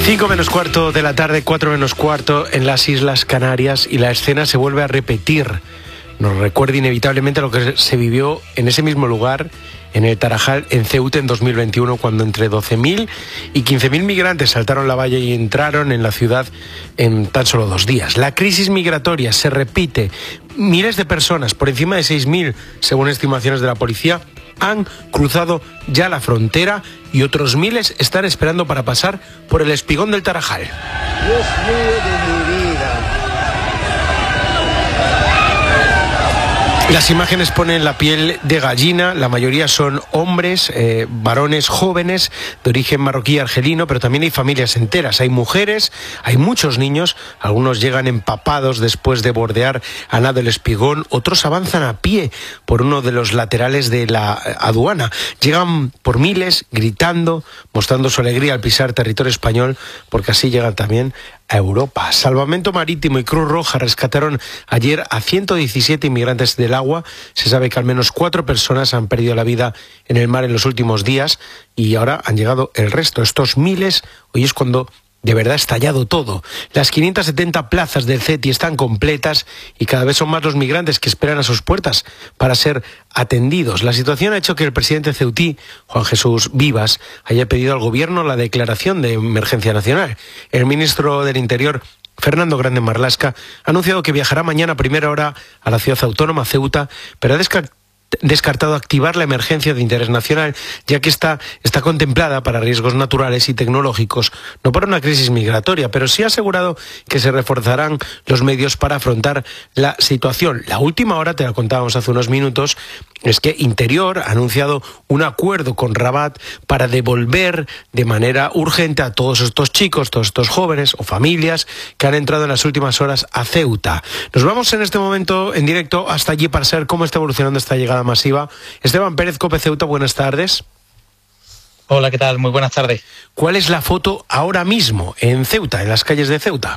5 menos cuarto de la tarde, 4 menos cuarto en las Islas Canarias, y la escena se vuelve a repetir. Nos recuerda inevitablemente lo que se vivió en ese mismo lugar, en el Tarajal, en Ceuta, en 2021, cuando entre 12.000 y 15.000 migrantes saltaron la valla y entraron en la ciudad en tan solo 2 días. La crisis migratoria se repite. Miles de personas, por encima de 6.000, según estimaciones de la policía, han cruzado ya la frontera, y otros miles están esperando para pasar por el espigón del Tarajal. Dios mío de mi vida. Las imágenes ponen la piel de gallina. La mayoría son hombres, varones jóvenes de origen marroquí y argelino, pero también hay familias enteras. Hay mujeres, hay muchos niños. Algunos llegan empapados después de bordear a nado el espigón. Otros avanzan a pie por uno de los laterales de la aduana. Llegan por miles, gritando, mostrando su alegría al pisar territorio español, porque así llegan también a Europa. Salvamento Marítimo y Cruz Roja rescataron ayer a 117 inmigrantes del agua. Se sabe que al menos 4 personas han perdido la vida en el mar en los últimos días, y ahora han llegado el resto. Estos miles, hoy es cuando de verdad ha estallado todo. Las 570 plazas del CETI están completas, y cada vez son más los migrantes que esperan a sus puertas para ser atendidos. La situación ha hecho que el presidente ceutí, Juan Jesús Vivas, haya pedido al gobierno la declaración de emergencia nacional. El ministro del Interior, Fernando Grande Marlaska, ha anunciado que viajará mañana a primera hora a la ciudad autónoma, Ceuta, pero ha descartado activar la emergencia de interés nacional, ya que está contemplada para riesgos naturales y tecnológicos, no para una crisis migratoria, pero sí ha asegurado que se reforzarán los medios para afrontar la situación. La última hora, te la contábamos hace unos minutos, es que Interior ha anunciado un acuerdo con Rabat para devolver de manera urgente a todos estos chicos, todos estos jóvenes o familias que han entrado en las últimas horas a Ceuta. Nos vamos en este momento en directo hasta allí para saber cómo está evolucionando esta llegada masiva. Esteban Pérez, COPE Ceuta, buenas tardes. Hola, ¿qué tal? Muy buenas tardes. ¿Cuál es la foto ahora mismo en Ceuta, en las calles de Ceuta?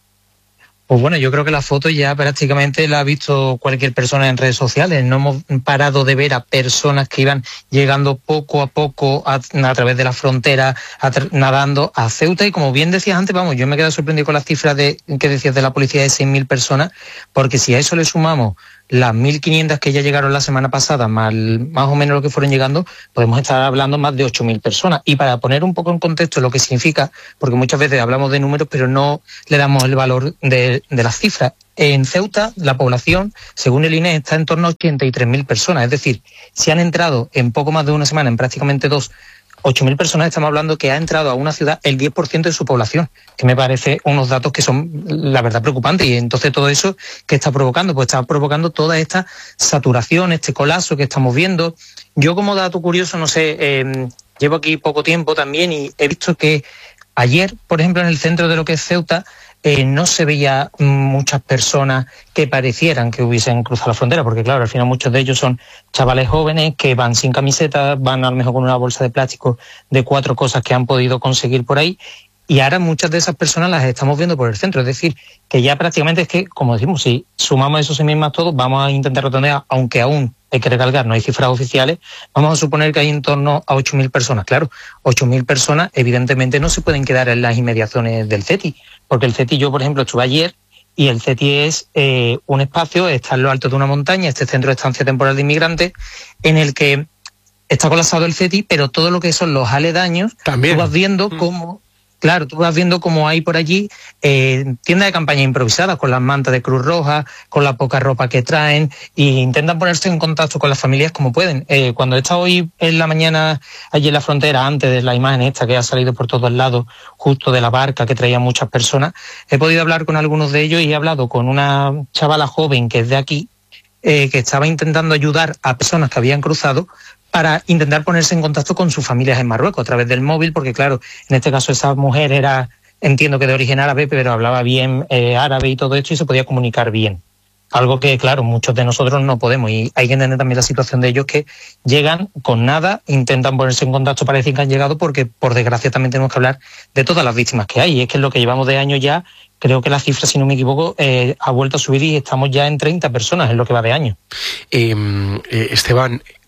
Pues bueno, yo creo que la foto ya prácticamente la ha visto cualquier persona en redes sociales. No hemos parado de ver a personas que iban llegando poco a poco a través de la frontera, nadando a Ceuta. Y como bien decías antes, vamos, yo me quedé sorprendido con las cifras que decías de la policía de 6.000 personas, porque si a eso le sumamos las 1.500 que ya llegaron la semana pasada, más o menos lo que fueron llegando, podemos estar hablando más de 8.000 personas. Y para poner un poco en contexto lo que significa, porque muchas veces hablamos de números, pero no le damos el valor de las cifras. En Ceuta, la población, según el INE, está en torno a 83.000 personas. Es decir, si han entrado en poco más de una semana, en prácticamente 2, 8.000 personas, estamos hablando que ha entrado a una ciudad el 10% de su población, que me parece unos datos que son, la verdad, preocupantes. Y entonces todo eso, ¿qué está provocando? Pues está provocando toda esta saturación, este colapso que estamos viendo. Yo, como dato curioso, no sé, llevo aquí poco tiempo también y he visto que ayer, por ejemplo, en el centro de lo que es Ceuta, no se veía muchas personas que parecieran que hubiesen cruzado la frontera, porque claro, al final muchos de ellos son chavales jóvenes que van sin camiseta, van a lo mejor con una bolsa de plástico de 4 cosas que han podido conseguir por ahí, y ahora muchas de esas personas las estamos viendo por el centro. Es decir, que ya prácticamente es que, como decimos, si sumamos esos 6.000 más todos, vamos a intentar redondear, aunque aún hay que recalcar, no hay cifras oficiales, vamos a suponer que hay en torno a 8.000 personas. Claro, 8.000 personas evidentemente no se pueden quedar en las inmediaciones del CETI, porque el CETI, yo por ejemplo estuve ayer, y el CETI es un espacio, está en lo alto de una montaña, este centro de estancia temporal de inmigrantes, en el que está colapsado el CETI, pero todo lo que son los aledaños, también. Tú vas viendo cómo... Claro, tú vas viendo cómo hay por allí tiendas de campaña improvisadas con las mantas de Cruz Roja, con la poca ropa que traen, e intentan ponerse en contacto con las familias como pueden. Cuando he estado hoy en la mañana allí en la frontera, antes de la imagen esta que ha salido por todos lados, justo de la barca que traía muchas personas, he podido hablar con algunos de ellos y he hablado con una chavala joven que es de aquí, que estaba intentando ayudar a personas que habían cruzado para intentar ponerse en contacto con sus familias en Marruecos a través del móvil, porque claro, en este caso esa mujer era, entiendo que de origen árabe, pero hablaba bien árabe y todo esto y se podía comunicar bien. Algo que, claro, muchos de nosotros no podemos, y hay que entender también la situación de ellos, que llegan con nada, intentan ponerse en contacto para decir que han llegado, porque por desgracia también tenemos que hablar de todas las víctimas que hay, y es que es lo que llevamos de año ya. Creo que la cifra, si no me equivoco, ha vuelto a subir y estamos ya en 30 personas en lo que va de año. Esteban,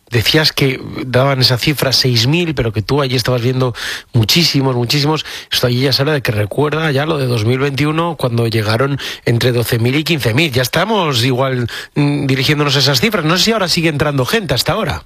decías que daban esa cifra 6.000, pero que tú allí estabas viendo muchísimos. Esto allí ya se habla de que recuerda ya lo de 2021, cuando llegaron entre 12.000 y 15.000. Ya estamos igual dirigiéndonos a esas cifras. No sé si ahora sigue entrando gente hasta ahora.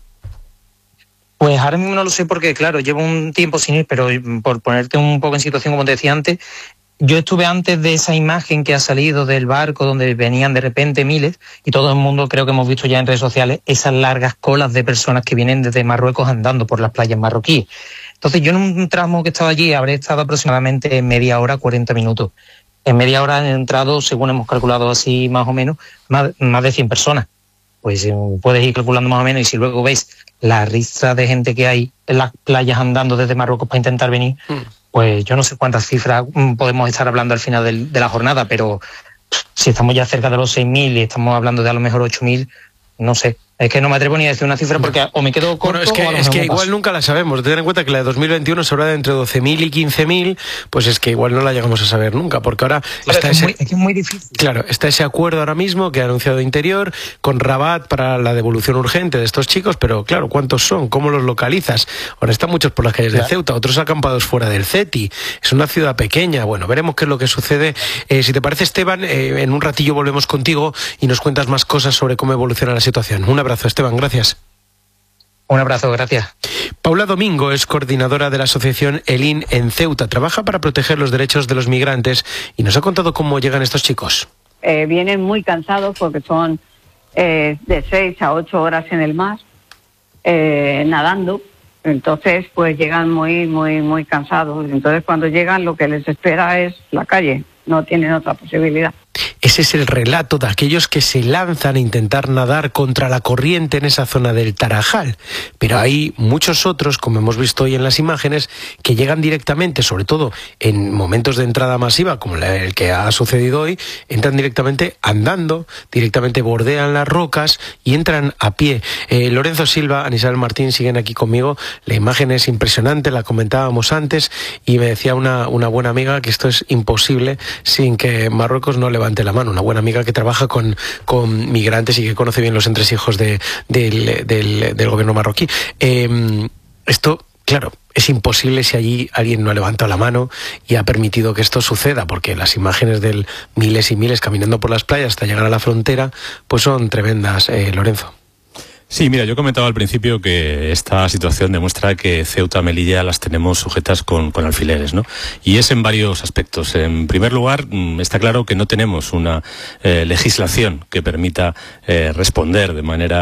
Pues ahora mismo no lo sé porque, claro, llevo un tiempo sin ir, pero por ponerte un poco en situación, como te decía antes, yo estuve antes de esa imagen que ha salido del barco donde venían de repente miles, y todo el mundo creo que hemos visto ya en redes sociales esas largas colas de personas que vienen desde Marruecos andando por las playas marroquíes. Entonces yo en un tramo que estaba allí habré estado aproximadamente media hora, 40 minutos. En media hora han entrado, según hemos calculado así más o menos, más de 100 personas. Pues puedes ir calculando más o menos, y si luego veis la ristra de gente que hay en las playas andando desde Marruecos para intentar venir, pues yo no sé cuántas cifras podemos estar hablando al final de la jornada, pero si estamos ya cerca de los 6.000 y estamos hablando de a lo mejor 8.000, no sé. Es que no me atrevo ni a decir una cifra porque o me quedo corto. Bueno, es que igual nunca la sabemos. Ten en cuenta que la de 2021 se habla de entre 12.000 y 15.000, pues es que igual no la llegamos a saber nunca, porque ahora está es muy difícil. Claro, está ese acuerdo ahora mismo que ha anunciado Interior con Rabat para la devolución urgente de estos chicos, pero claro, ¿cuántos son? ¿Cómo los localizas? Ahora están muchos por las calles de Ceuta, otros acampados fuera del CETI. Es una ciudad pequeña. Bueno, veremos qué es lo que sucede. Si te parece, Esteban, en un ratillo volvemos contigo y nos cuentas más cosas sobre cómo evoluciona la situación. Un abrazo, Esteban, gracias. Un abrazo, gracias. Paula Domingo es coordinadora de la asociación ELIN en Ceuta. Trabaja para proteger los derechos de los migrantes y nos ha contado cómo llegan estos chicos. Vienen muy cansados porque son de 6 a 8 horas en el mar, nadando. Entonces, pues llegan muy cansados. Entonces, cuando llegan, lo que les espera es la calle. No tienen otra posibilidad. Ese es el relato de aquellos que se lanzan a intentar nadar contra la corriente en esa zona del Tarajal. Pero hay muchos otros, como hemos visto hoy en las imágenes, que llegan directamente, sobre todo en momentos de entrada masiva, como el que ha sucedido hoy, entran directamente andando, directamente bordean las rocas y entran a pie. Lorenzo Silva, Anisabel Martín siguen aquí conmigo. La imagen es impresionante, la comentábamos antes, y me decía una buena amiga que esto es imposible sin que Marruecos no levante la mano. Una buena amiga que trabaja con migrantes y que conoce bien los entresijos del gobierno marroquí. Esto, claro, es imposible si allí alguien no ha levantado la mano y ha permitido que esto suceda, porque las imágenes de miles y miles caminando por las playas hasta llegar a la frontera, pues son tremendas, Lorenzo. Sí, mira, yo comentaba al principio que esta situación demuestra que Ceuta, Melilla las tenemos sujetas con alfileres, ¿no? Y es en varios aspectos. En primer lugar, está claro que no tenemos una legislación que permita responder de manera